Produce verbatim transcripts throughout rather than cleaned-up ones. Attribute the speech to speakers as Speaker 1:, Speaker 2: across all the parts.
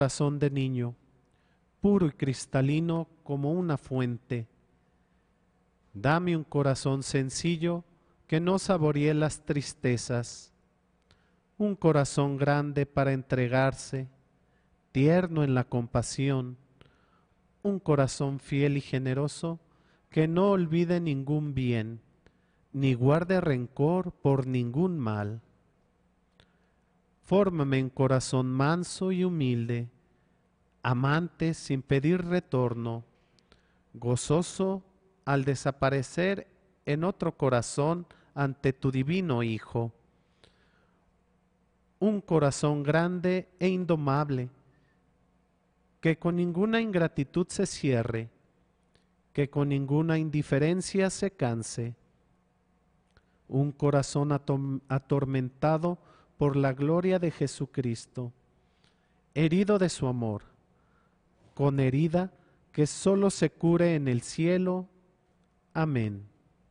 Speaker 1: Corazón de niño, puro y cristalino como una fuente. Dame un corazón sencillo que no saboree las tristezas, un corazón grande para entregarse, tierno en la compasión, un corazón fiel y generoso que no olvide ningún bien, ni guarde rencor por ningún mal. Fórmame un corazón manso y humilde, amante sin pedir retorno, gozoso al desaparecer en otro corazón ante tu divino Hijo. Un corazón grande e indomable, que con ninguna ingratitud se cierre, que con ninguna indiferencia se canse. Un corazón atormentado por la gloria de Jesucristo, herido de su amor, con herida que solo se cure en el cielo. Amén.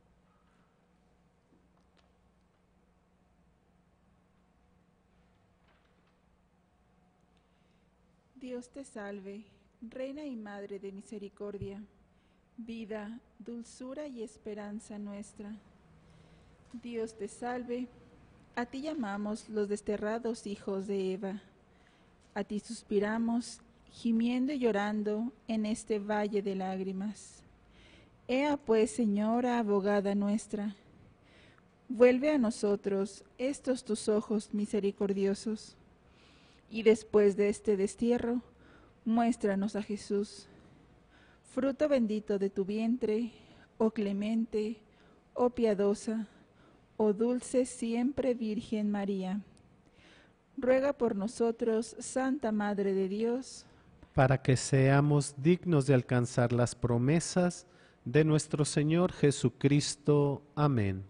Speaker 2: Dios te salve, Reina y Madre de misericordia, vida, dulzura y esperanza nuestra. Dios te salve, a ti llamamos los desterrados hijos de Eva, a ti suspiramos, gimiendo y llorando en este valle de lágrimas. Ea pues, Señora, abogada nuestra, vuelve a nosotros estos tus ojos misericordiosos, y después de este destierro, muéstranos a Jesús, fruto bendito de tu vientre, oh clemente, oh piadosa, oh dulce siempre Virgen María. Ruega por nosotros, Santa Madre de Dios,
Speaker 1: para que seamos dignos de alcanzar las promesas de nuestro Señor Jesucristo. Amén.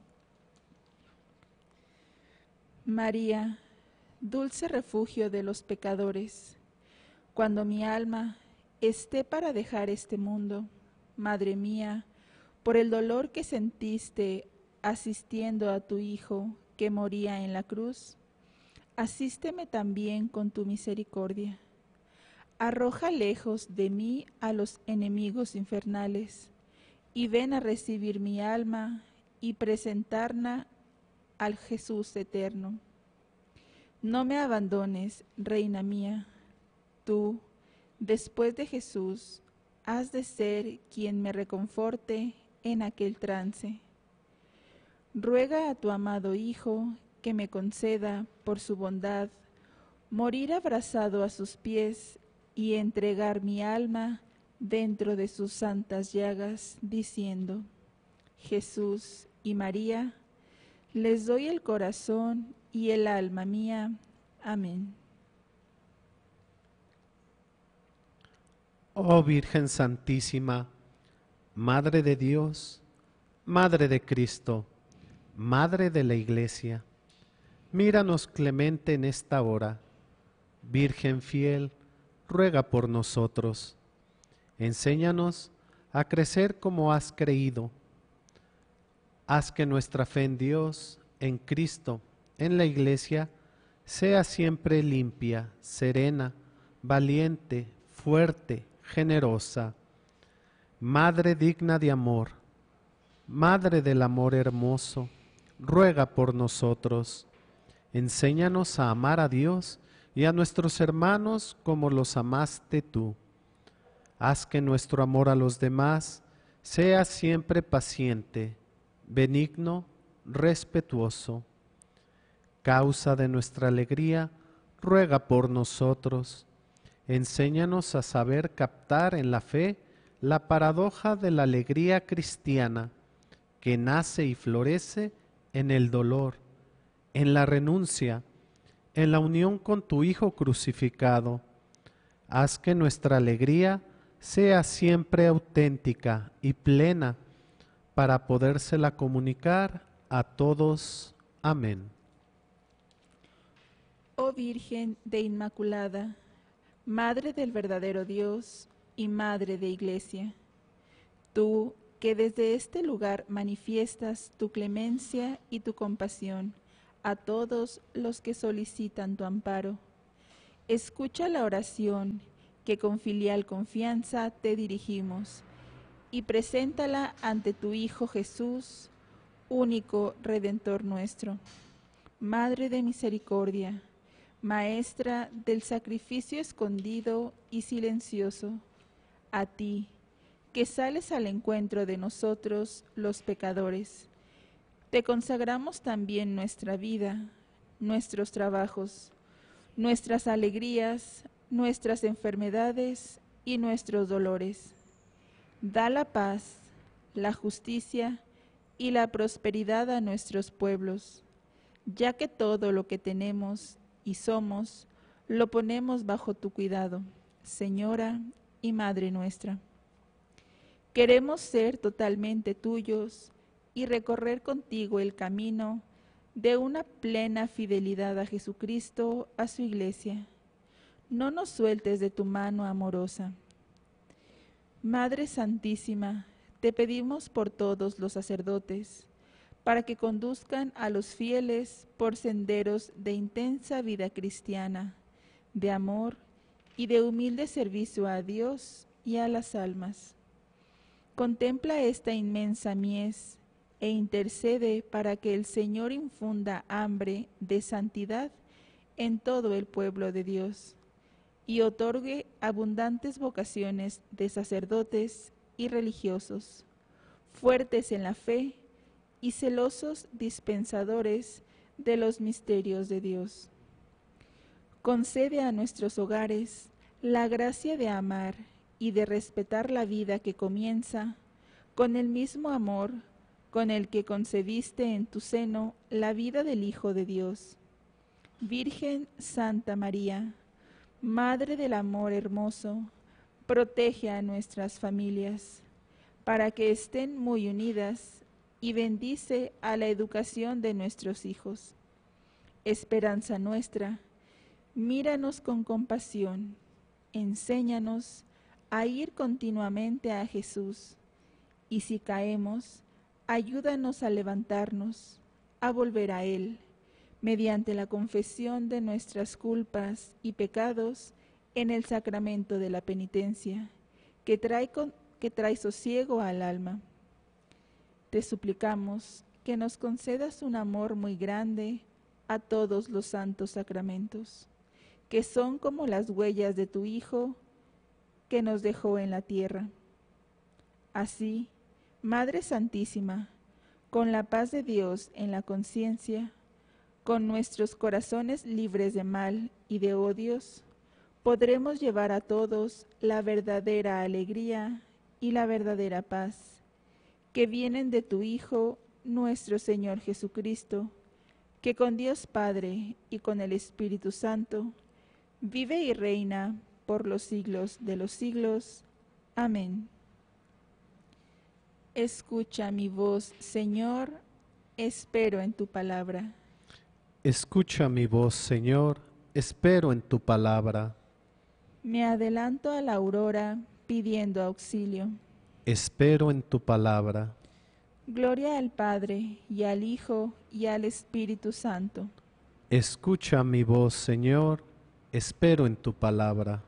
Speaker 2: María, dulce refugio de los pecadores, cuando mi alma esté para dejar este mundo, Madre mía, por el dolor que sentiste asistiendo a tu Hijo que moría en la cruz, asísteme también con tu misericordia. Arroja lejos de mí a los enemigos infernales, y ven a recibir mi alma y presentarla al Jesús eterno. No me abandones, Reina mía, tú, después de Jesús, has de ser quien me reconforte en aquel trance. Ruega a tu amado Hijo que me conceda, por su bondad, morir abrazado a sus pies y entregar mi alma dentro de sus santas llagas, diciendo: Jesús y María, les doy el corazón y el alma mía. Amén.
Speaker 1: Oh Virgen Santísima, Madre de Dios, Madre de Cristo, Madre de la Iglesia, míranos clemente en esta hora. Virgen fiel, ruega por nosotros. Enséñanos a crecer como has creído. Haz que nuestra fe en Dios, en Cristo, en la Iglesia, sea siempre limpia, serena, valiente, fuerte, generosa. Madre digna de amor, Madre del amor hermoso, ruega por nosotros. Enséñanos a amar a Dios y a nuestros hermanos como los amaste tú. Haz que nuestro amor a los demás sea siempre paciente, benigno, respetuoso. Causa de nuestra alegría, ruega por nosotros. Enséñanos a saber captar en la fe la paradoja de la alegría cristiana, que nace y florece en el dolor, en la renuncia, en la unión con tu Hijo crucificado. Haz que nuestra alegría sea siempre auténtica y plena, para podérsela comunicar a todos. Amén.
Speaker 2: Oh Virgen de Inmaculada, Madre del verdadero Dios y Madre de Iglesia, tú que desde este lugar manifiestas tu clemencia y tu compasión a todos los que solicitan tu amparo, escucha la oración que con filial confianza te dirigimos y preséntala ante tu Hijo Jesús, único Redentor nuestro. Madre de misericordia, Maestra del sacrificio escondido y silencioso, a ti, que sales al encuentro de nosotros los pecadores, te consagramos también nuestra vida, nuestros trabajos, nuestras alegrías, nuestras enfermedades y nuestros dolores. Da la paz, la justicia y la prosperidad a nuestros pueblos, ya que todo lo que tenemos y somos lo ponemos bajo tu cuidado, Señora y Madre nuestra. Queremos ser totalmente tuyos y recorrer contigo el camino de una plena fidelidad a Jesucristo, a su Iglesia. No nos sueltes de tu mano amorosa. Madre Santísima, te pedimos por todos los sacerdotes, para que conduzcan a los fieles por senderos de intensa vida cristiana, de amor y de humilde servicio a Dios y a las almas. Contempla esta inmensa mies e intercede para que el Señor infunda hambre de santidad en todo el pueblo de Dios y otorgue abundantes vocaciones de sacerdotes y religiosos, fuertes en la fe y celosos dispensadores de los misterios de Dios. Concede a nuestros hogares la gracia de amar y de respetar la vida que comienza con el mismo amor con el que concebiste en tu seno la vida del Hijo de Dios. Virgen Santa María, Madre del amor hermoso, protege a nuestras familias, para que estén muy unidas, y bendice a la educación de nuestros hijos. Esperanza nuestra, míranos con compasión, enséñanos a ir continuamente a Jesús, y si caemos, ayúdanos a levantarnos, a volver a Él, mediante la confesión de nuestras culpas y pecados en el sacramento de la penitencia, que trae, con, que trae sosiego al alma. Te suplicamos que nos concedas un amor muy grande a todos los santos sacramentos, que son como las huellas de tu Hijo que nos dejó en la tierra. Así, Madre Santísima, con la paz de Dios en la conciencia, con nuestros corazones libres de mal y de odios, podremos llevar a todos la verdadera alegría y la verdadera paz, que vienen de tu Hijo, nuestro Señor Jesucristo, que con Dios Padre y con el Espíritu Santo, vive y reina por los siglos de los siglos. Amén. Escucha mi voz, Señor, espero en tu palabra.
Speaker 1: Escucha mi voz, Señor, espero en tu palabra.
Speaker 2: Me adelanto a la aurora pidiendo auxilio.
Speaker 1: Espero en tu palabra.
Speaker 2: Gloria al Padre, y al Hijo, y al Espíritu Santo.
Speaker 1: Escucha mi voz, Señor, espero en tu palabra.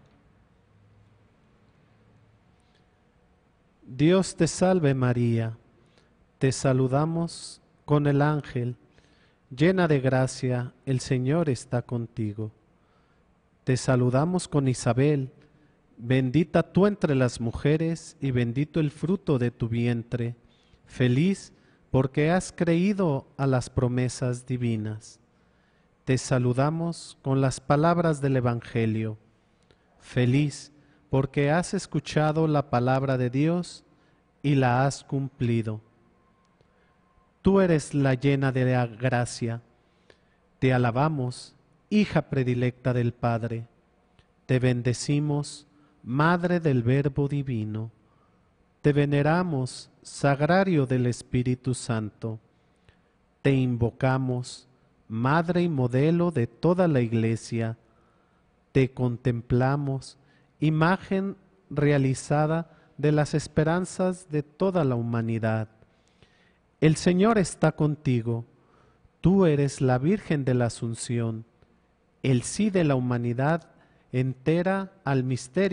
Speaker 1: Dios te salve María, te saludamos con el ángel, llena de gracia, el Señor está contigo. Te saludamos con Isabel, bendita tú entre las mujeres y bendito el fruto de tu vientre, feliz porque has creído a las promesas divinas. Te saludamos con las palabras del Evangelio, feliz porque has escuchado la palabra de Dios y la has cumplido. Tú eres la llena de la gracia, te alabamos, hija predilecta del Padre, te bendecimos, Madre del Verbo Divino, te veneramos, Sagrario del Espíritu Santo, te invocamos, Madre y modelo de toda la Iglesia, te contemplamos, imagen realizada de las esperanzas de toda la humanidad. El Señor está contigo, tú eres la Virgen de la Asunción, el sí de la humanidad entera al misterio